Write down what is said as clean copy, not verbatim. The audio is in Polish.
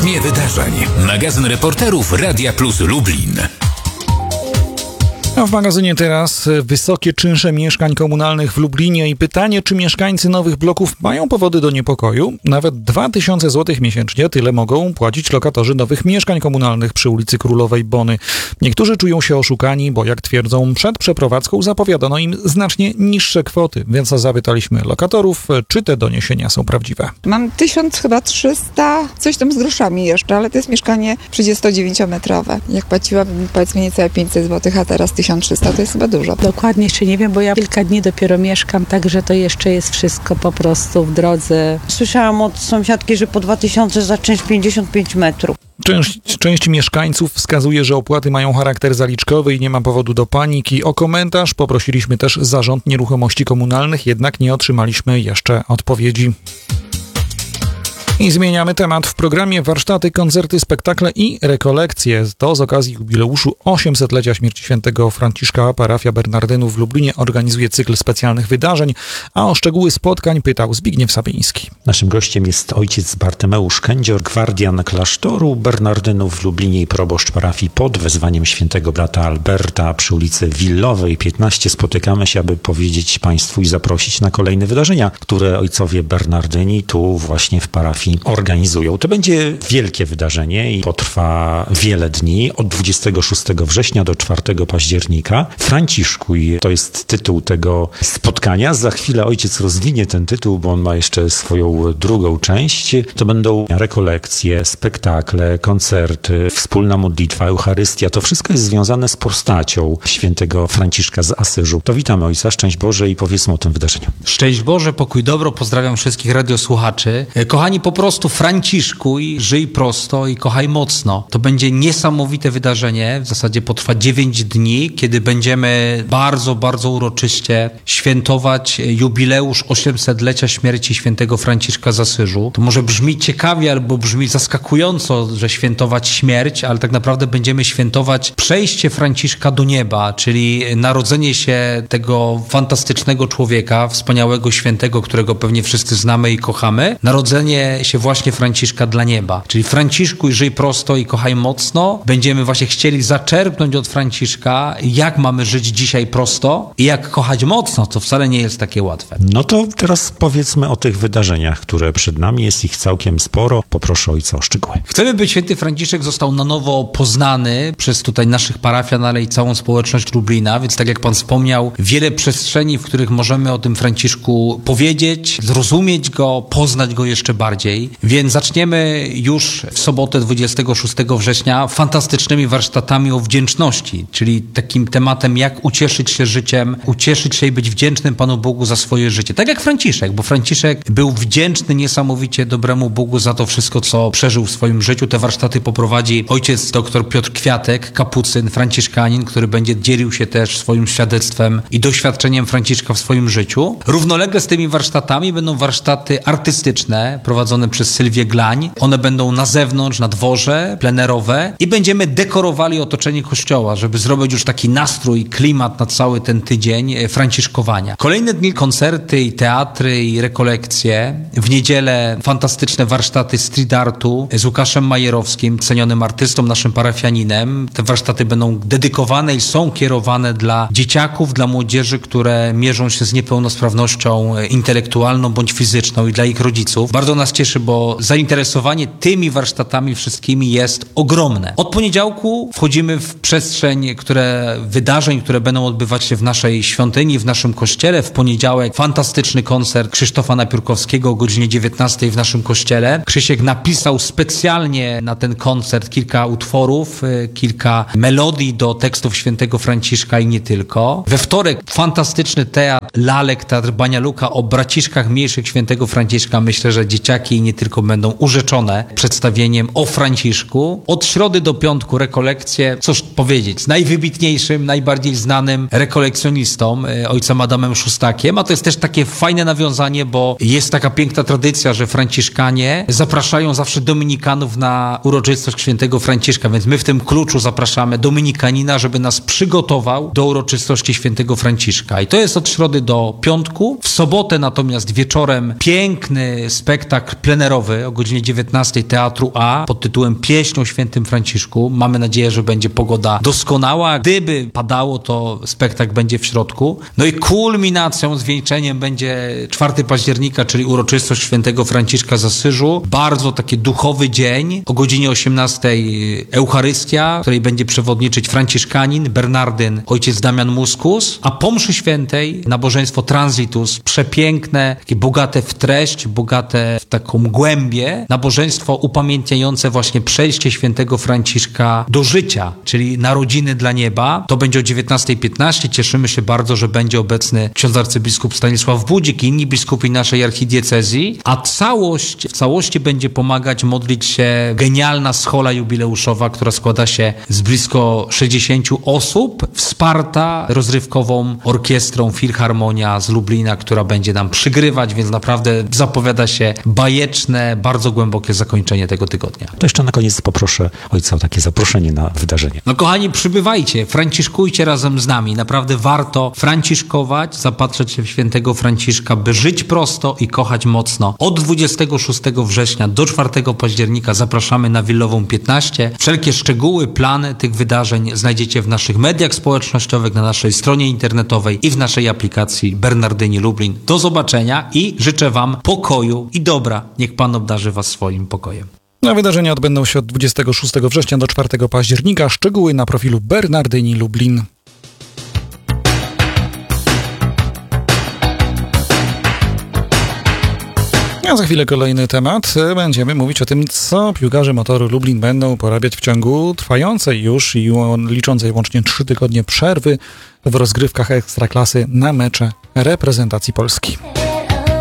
Rytmie wydarzeń. Magazyn reporterów Radia Plus Lublin. A w magazynie teraz wysokie czynsze mieszkań komunalnych w Lublinie i pytanie, czy mieszkańcy nowych bloków mają powody do niepokoju? Nawet 2000 zł miesięcznie tyle mogą płacić lokatorzy nowych mieszkań komunalnych przy ulicy Królowej Bony. Niektórzy czują się oszukani, bo jak twierdzą, przed przeprowadzką zapowiadano im znacznie niższe kwoty, więc zapytaliśmy lokatorów, czy te doniesienia są prawdziwe. Mam 1300, coś tam z groszami jeszcze, ale to jest mieszkanie 39-metrowe. Jak płaciłam, powiedzmy niecałe 500 zł, a teraz 1300, to jest chyba dużo. Dokładnie jeszcze nie wiem, bo ja kilka dni dopiero mieszkam, także to jeszcze jest wszystko po prostu w drodze. Słyszałam od sąsiadki, że po 2000 za czynsz 55 metrów. Część mieszkańców wskazuje, że opłaty mają charakter zaliczkowy i nie ma powodu do paniki. O komentarz poprosiliśmy też Zarząd Nieruchomości Komunalnych, jednak nie otrzymaliśmy jeszcze odpowiedzi. I zmieniamy temat. W programie warsztaty, koncerty, spektakle i rekolekcje. To z okazji jubileuszu 800-lecia śmierci świętego Franciszka parafia Bernardynów w Lublinie organizuje cykl specjalnych wydarzeń, a o szczegóły spotkań pytał Zbigniew Sabiński. Naszym gościem jest ojciec Bartymeusz Kędzior, gwardian klasztoru Bernardynów w Lublinie i proboszcz parafii pod wezwaniem świętego brata Alberta przy ulicy Willowej 15. Spotykamy się, aby powiedzieć Państwu i zaprosić na kolejne wydarzenia, które ojcowie Bernardyni tu właśnie w parafii organizują. To będzie wielkie wydarzenie i potrwa wiele dni, od 26 września do 4 października. Franciszkuj to jest tytuł tego spotkania. Za chwilę ojciec rozwinie ten tytuł, bo on ma jeszcze swoją drugą część. To będą rekolekcje, spektakle, koncerty, wspólna modlitwa, Eucharystia. To wszystko jest związane z postacią świętego Franciszka z Asyżu. To witamy ojca, szczęść Boże i powiedzmy o tym wydarzeniu. Szczęść Boże, pokój dobro, pozdrawiam wszystkich radiosłuchaczy. Kochani, po prostu Franciszkuj, żyj prosto i kochaj mocno. To będzie niesamowite wydarzenie, w zasadzie potrwa 9 dni, kiedy będziemy bardzo, bardzo uroczyście świętować jubileusz 800-lecia śmierci świętego Franciszka z Asyżu. To może brzmi ciekawie albo brzmi zaskakująco, że świętować śmierć, ale tak naprawdę będziemy świętować przejście Franciszka do nieba, czyli narodzenie się tego fantastycznego człowieka, wspaniałego świętego, którego pewnie wszyscy znamy i kochamy. Narodzenie się właśnie Franciszka dla nieba. Czyli Franciszkuj, żyj prosto i kochaj mocno. Będziemy właśnie chcieli zaczerpnąć od Franciszka, jak mamy żyć dzisiaj prosto i jak kochać mocno, co wcale nie jest takie łatwe. No to teraz powiedzmy o tych wydarzeniach, które przed nami. Jest ich całkiem sporo. Poproszę ojca o szczegóły. Chcemy, by święty Franciszek został na nowo poznany przez tutaj naszych parafian, ale i całą społeczność Lublina, więc tak jak pan wspomniał, wiele przestrzeni, w których możemy o tym Franciszku powiedzieć, zrozumieć go, poznać go jeszcze bardziej. Więc zaczniemy już w sobotę 26 września fantastycznymi warsztatami o wdzięczności, czyli takim tematem, jak ucieszyć się życiem, ucieszyć się i być wdzięcznym Panu Bogu za swoje życie. Tak jak Franciszek, bo Franciszek był wdzięczny niesamowicie dobremu Bogu za to wszystko, co przeżył w swoim życiu. Te warsztaty poprowadzi ojciec dr Piotr Kwiatek, kapucyn, franciszkanin, który będzie dzielił się też swoim świadectwem i doświadczeniem Franciszka w swoim życiu. Równolegle z tymi warsztatami będą warsztaty artystyczne prowadzone przez Sylwię Glań. One będą na zewnątrz, na dworze, plenerowe i będziemy dekorowali otoczenie kościoła, żeby zrobić już taki nastrój, klimat na cały ten tydzień franciszkowania. Kolejne dni koncerty i teatry i rekolekcje. W niedzielę fantastyczne warsztaty street artu z Łukaszem Majerowskim, cenionym artystą, naszym parafianinem. Te warsztaty będą dedykowane i są kierowane dla dzieciaków, dla młodzieży, które mierzą się z niepełnosprawnością intelektualną bądź fizyczną i dla ich rodziców. Bardzo nas cieszy, bo zainteresowanie tymi warsztatami wszystkimi jest ogromne. Od poniedziałku wchodzimy w przestrzeń wydarzeń, które będą odbywać się w naszej świątyni, w naszym kościele. W poniedziałek fantastyczny koncert Krzysztofa Napiórkowskiego o godzinie 19 w naszym kościele. Krzysiek napisał specjalnie na ten koncert kilka utworów, kilka melodii do tekstów świętego Franciszka i nie tylko. We wtorek fantastyczny teatr lalek, teatr Banialuka o braciszkach mniejszych świętego Franciszka. Myślę, że dzieciaki i nie tylko będą urzeczone przedstawieniem o Franciszku. Od środy do piątku rekolekcje, cóż powiedzieć, z najwybitniejszym, najbardziej znanym rekolekcjonistą, ojcem Adamem Szustakiem, a to jest też takie fajne nawiązanie, bo jest taka piękna tradycja, że franciszkanie zapraszają zawsze dominikanów na uroczystość świętego Franciszka, więc my w tym kluczu zapraszamy dominikanina, żeby nas przygotował do uroczystości świętego Franciszka. I to jest od środy do piątku. W sobotę natomiast wieczorem piękny spektakl plenerowy o godzinie 19 Teatru A pod tytułem Pieśń o Świętym Franciszku. Mamy nadzieję, że będzie pogoda doskonała. Gdyby padało, to spektakl będzie w środku. No i kulminacją, zwieńczeniem będzie 4 października, czyli uroczystość Świętego Franciszka z Asyżu. Bardzo taki duchowy dzień. O godzinie 18 Eucharystia, której będzie przewodniczyć franciszkanin, Bernardyn, ojciec Damian Muskus, a po mszy świętej nabożeństwo Transitus, przepiękne, takie bogate w treść, bogate w taką głębię, nabożeństwo upamiętniające właśnie przejście Świętego Franciszka do życia, czyli narodziny dla nieba. To będzie o 19:15. Cieszymy się bardzo, że będzie obecny ksiądz arcybiskup Stanisław Budzik i inni biskupi naszej archidiecezji, a w całości będzie pomagać modlić się genialna schola jubileuszowa, która składa się z blisko 60 osób, wsparta rozrywkową orkiestrą Filharmonia z Lublina, która będzie nam przygrywać, więc naprawdę zapowiada się bajeczne, bardzo głębokie zakończenie tego tygodnia. To jeszcze na koniec poproszę ojca o takie zaproszenie na wydarzenie. No kochani, przybywajcie, franciszkujcie razem z nami. Naprawdę warto franciszkować, zapatrzeć się w Świętego Franciszka, by żyć prosto i kochać mocno. Od 26 września do 4 października zapraszamy na Willową 15. Wszelkie szczegóły, plany tych wydarzeń znajdziecie w naszych mediach społecznościowych, na naszej stronie internetowej i w naszej aplikacji Bernardyni Lublin. Do zobaczenia i życzę Wam pokoju i dobra. Niech Pan obdarzy Was swoim pokojem. Wydarzenia odbędą się od 26 września do 4 października. Szczegóły na profilu Bernardyni Lublin. A za chwilę kolejny temat. Będziemy mówić o tym, co piłkarze Motoru Lublin będą porabiać w ciągu trwającej już i liczącej łącznie 3 tygodnie przerwy w rozgrywkach Ekstraklasy na mecze reprezentacji Polski.